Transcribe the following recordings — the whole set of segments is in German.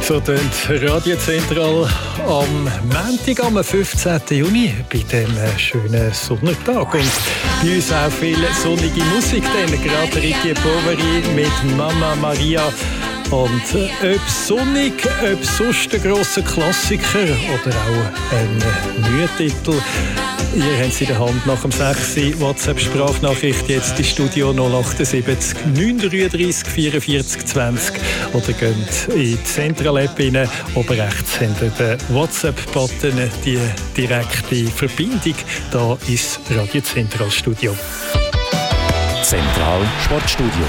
So tönt Radiozentral am Montag, am 15. Juni, bei diesem schönen Sonnentag. Und bei uns auch viel sonnige Musik, denn gerade Ricky Poveri mit Mama Maria. Und ob sonnig, ob sonst ein grosser Klassiker oder auch ein Mühetitel, ihr habt es in der Hand nach dem 6. WhatsApp-Sprachnachricht jetzt ins Studio 078 933 44 20 oder geht in die Central-App rein. Oben rechts habt ihr den WhatsApp-Button, die direkte Verbindung da ins Radio Central Studio. Zentral Sportstudio.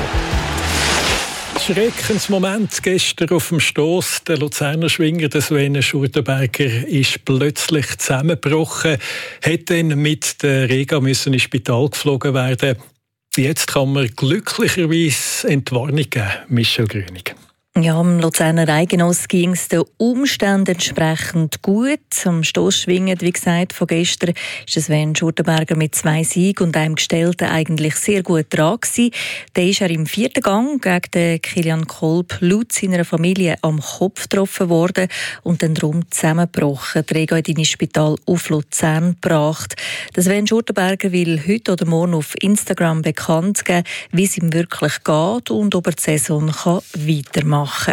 Schreckensmoment gestern auf dem Stoss. Der Luzerner Schwinger, der Sven Schurtenberger, ist plötzlich zusammengebrochen, hätte dann mit der Rega ins Spital geflogen werden. Jetzt kann man glücklicherweise Entwarnung geben, Michel Grünig. Ja, am Luzerner Eigenoss ging es den Umständen entsprechend gut. Am Stossschwingen, wie gesagt, von gestern ist Sven Schurtenberger mit 2 Siegen und einem Gestellten eigentlich sehr gut dran gewesen. Dann ist er im 4. Gang gegen den Kilian Kolb laut seiner Familie am Kopf getroffen worden und dann darum zusammengebrochen. Die Rega hat ihn ins Spital auf Luzern gebracht. Der Sven Schurtenberger will heute oder morgen auf Instagram bekannt geben, wie es ihm wirklich geht und ob er die Saison weitermachen kann.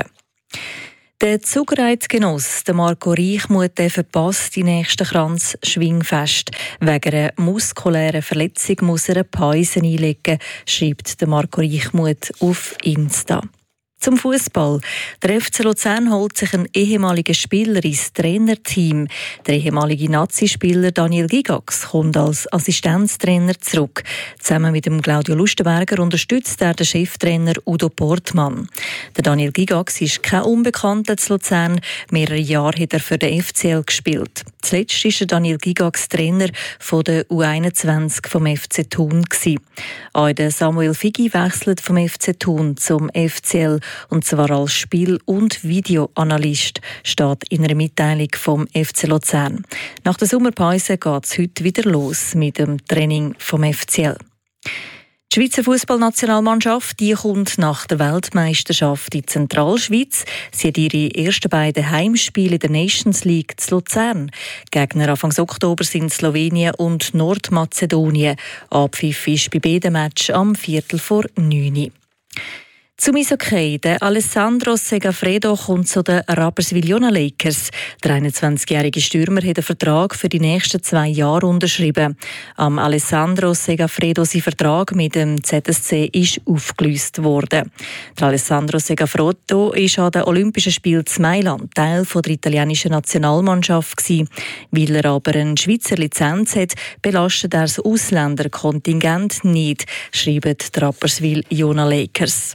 Der Zugereizgenoss, der Marco Reichmuth, verpasst die nächste Kranz-Schwingfest. Wegen einer muskulären Verletzung muss er eine Pause einlegen, schreibt der Marco Reichmuth auf Insta. Zum Fußball. Der FC Luzern holt sich einen ehemaligen Spieler ins Trainerteam. Der ehemalige Nazi-Spieler Daniel Gigax kommt als Assistenztrainer zurück. Zusammen mit dem Claudio Lustenberger unterstützt er den Cheftrainer Udo Portmann. Der Daniel Gigax ist kein Unbekannter zu Luzern. Mehrere Jahre hat er für den FCL gespielt. Zuletzt war der Daniel Gigax Trainer von der U21 vom FC Thun. Auch der Samuel Figi wechselt vom FC Thun zum FCL, und zwar als Spiel- und Videoanalyst, steht in einer Mitteilung vom FC Luzern. Nach der Sommerpause geht es heute wieder los mit dem Training vom FCL. Die Schweizer Fußballnationalmannschaft kommt nach der Weltmeisterschaft in Zentralschweiz. Sie hat ihre ersten beiden Heimspiele in der Nations League zu Luzern. Gegner Anfang Oktober sind Slowenien und Nordmazedonien. Abpfiff ist bei beiden Matches am 8:45. Zum Eishockey. Der Alessandro Segafredo kommt zu den Rapperswil Jona Lakers. Der 21-jährige Stürmer hat einen Vertrag für die nächsten 2 Jahre unterschrieben. Am Alessandro Segafredo sein Vertrag mit dem ZSC ist aufgelöst worden. Der Alessandro Segafredo ist an den Olympischen Spielen in Mailand Teil der italienischen Nationalmannschaft gewesen. Weil er aber eine Schweizer Lizenz hat, belastet er das Ausländerkontingent nicht, schreiben die Rapperswil Jona Lakers.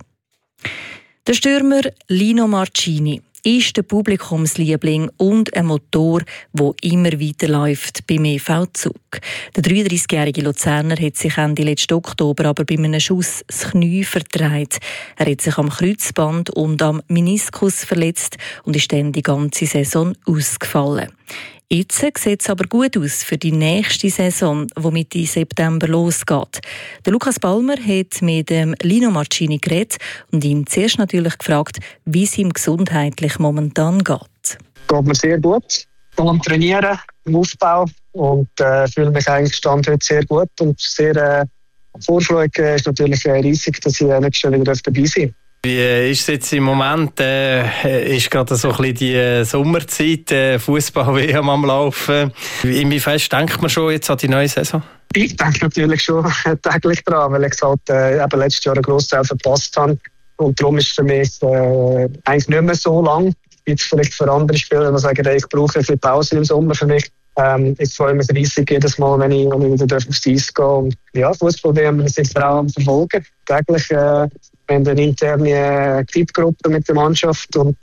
Der Stürmer Lino Marcini ist der Publikumsliebling und ein Motor, der immer weiterläuft beim EV Zug. Der 33-jährige Luzerner hat sich Ende letzten Oktober aber bei einem Schuss das Knie verdreht. Er hat sich am Kreuzband und am Meniskus verletzt und ist dann die ganze Saison ausgefallen. Jetzt sieht es aber gut aus für die nächste Saison, die Mitte September losgeht. Der Lukas Balmer hat mit dem Lino Marcini geredet und ihn zuerst natürlich gefragt, wie es ihm gesundheitlich momentan geht. Geht mir sehr gut. Am Trainieren, im Aufbau und fühle mich eigentlich Stand heute sehr gut und sehr Vorfreude ist natürlich riesig, dass ich nächstes Jahr wieder dabei sein. Wie ist es jetzt im Moment? Ist gerade so ein bisschen die Sommerzeit, Fußball-WM am Laufen. Inwiefern denkt man schon jetzt an die neue Saison? Ich denke natürlich schon täglich daran, weil ich halt, eben letztes Jahr einen Großteil verpasst habe. Und darum ist es für mich eigentlich nicht mehr so lang. Jetzt vielleicht für andere Spieler, die sagen, ich brauche ein bisschen Pause im Sommer für mich. Ich freue mich riesig jedes Mal, wenn ich wieder aufs Eis gehe. Und ja, Fußball-WM ist jetzt auch am Verfolgen. Täglich wir haben eine interne Tippgruppe mit der Mannschaft und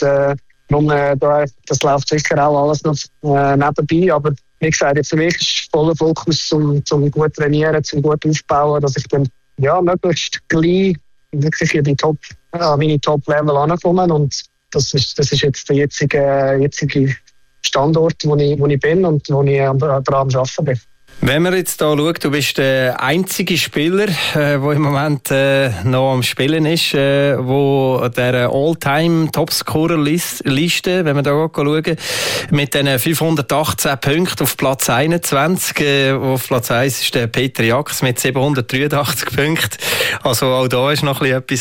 das läuft sicher auch alles noch nebenbei. Aber wie gesagt, jetzt für mich ist voller Fokus zum gut trainieren, zum gut aufbauen, dass ich dann möglichst gleich wirklich in meine Top-Level ankomme. Und das ist jetzt der jetzige Standort, wo ich bin und wo ich daran am Arbeiten bin. Wenn man jetzt hier schaut, du bist der einzige Spieler, der im Moment noch am Spielen ist, wo der All-Time-Topscorer-Liste, wenn wir da schauen, mit den 518 Punkten auf Platz 21, auf Platz 1 ist der Peter Jax mit 783 Punkten. Also auch da ist noch etwas,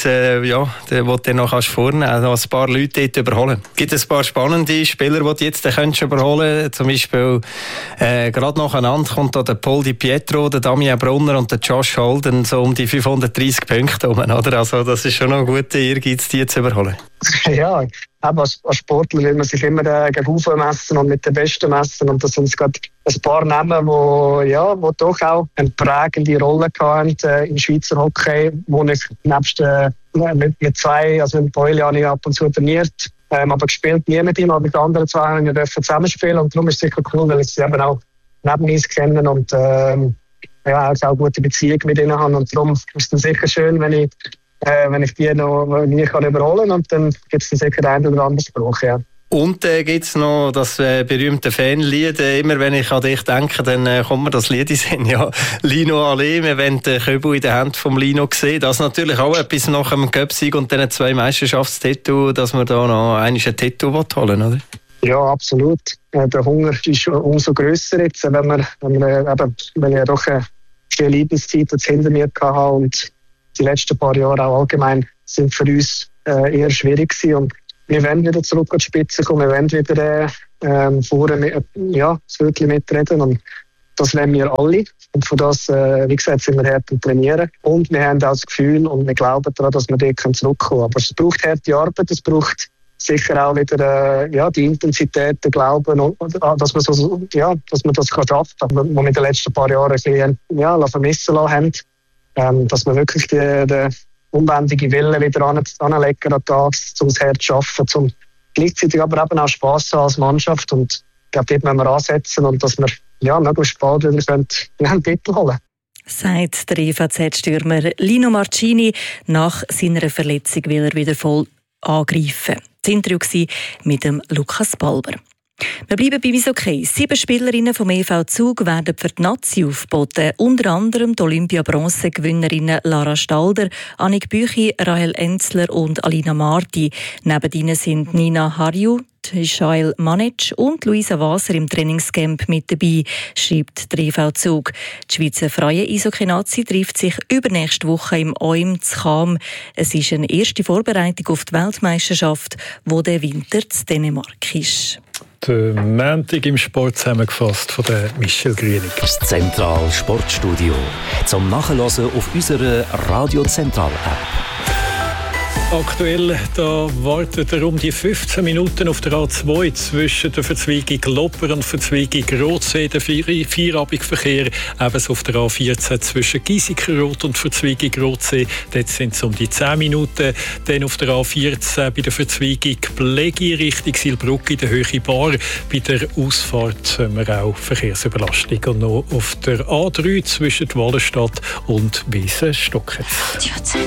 wo du noch vornehmen kannst, noch ein paar Leute dort überholen. Es gibt ein paar spannende Spieler, die du jetzt überholen kannst. Zum Beispiel gerade nacheinander kommt da der Paul Di Pietro, der Damien Brunner und der Josh Holden so um die 530 Punkte rum, oder? Also das ist schon noch ein guter Ehrgeiz, die zu überholen. Ja, aber als Sportler will man sich immer gegen Ufer messen und mit den Besten messen. Und das sind gerade ein paar Namen, die doch auch eine prägende Rolle hatten im Schweizer Hockey, wo ich nebst mit zwei, also mit Beuli habe ich ab und zu trainiert, aber gespielt nie mit ihm, aber mit den anderen zwei dürfen zusammenspielen. Und darum ist es sicher cool, weil ich sie eben auch neben uns kennen und auch gute Beziehungen mit ihnen haben. Und darum ist es dann sicher schön, wenn ich die noch nie überholen kann. Und dann gibt es dann sicher den einen oder anderen Spruch, ja. Und gibt es noch das berühmte Fanlied. Immer wenn ich an dich denke, dann kommt mir das Lied in den Sinn. Ja, Lino Allee, wir wollen den Köbel in der Hand vom Lino sehen. Das ist natürlich auch etwas nach dem Cup-Sieg und den 2 Meisterschaftstitel, dass wir da noch einen Titel holen, oder? Ja, absolut. Der Hunger ist umso grösser jetzt, wenn ich doch viel Lebenszeit jetzt hinter mir hatte und die letzten paar Jahre auch allgemein sind für uns eher schwierig gewesen. Und wir wollen wieder zurück an die Spitze kommen, wir wollen wieder vorne das wirklich mitreden und das wollen wir alle. Und von das, wie gesagt, sind wir hart am Trainieren. Und wir haben auch das Gefühl und wir glauben daran, dass wir dort zurückkommen können. Aber es braucht harte Arbeit, es braucht sicher auch wieder die Intensität, den Glauben, dass man das schaffen kann, was wir in den letzten paar Jahren ein bisschen vermissen lassen haben. Dass man wirklich den unbändigen Willen wieder anlegen an Tag, um das Herz zu schaffen, um gleichzeitig aber eben auch Spass haben als Mannschaft. Und ich glaube, dort müssen wir ansetzen und dass wir möglichst bald wieder einen Titel holen. Sagt der EVZ-Stürmer Lino Marcini. Nach seiner Verletzung will er wieder voll angreifen. Das Interview mit dem Lukas Balber. Wir bleiben bei Eishockey. 7 Spielerinnen vom EV Zug werden für die Nazi aufgeboten. Unter anderem die Olympia-Bronze-Gewinnerinnen Lara Stalder, Annik Büchi, Rahel Enzler und Alina Marti. Neben ihnen sind Nina Harju, Shail Manic und Luisa Wasser im Trainingscamp mit dabei, schreibt der EV Zug. Die Schweizer freie Eishockey-Nazi trifft sich übernächste Woche im OIM zu Cham. Es ist eine erste Vorbereitung auf die Weltmeisterschaft, die der Winter in Dänemark ist. Der Montag im Sport zusammengefasst von der Michel Grienig. Das Zentral Sportstudio. Zum Nachhören auf unserer Radio Zentral App. Aktuell da wartet er um die 15 Minuten auf der A2 zwischen der Verzweigung Lopper und Verzweigung Rotsee, der Feierabendverkehr. Ebenso auf der A14 zwischen Giesikerroth und Verzweigung Rotsee. Dort sind es um die 10 Minuten. Dann auf der A14 bei der Verzweigung Plegi Richtung Silbrugg in der Höhe Bar. Bei der Ausfahrt haben wir auch Verkehrsüberlastung. Und noch auf der A3 zwischen Wallenstadt und Wiesen-Stockholm.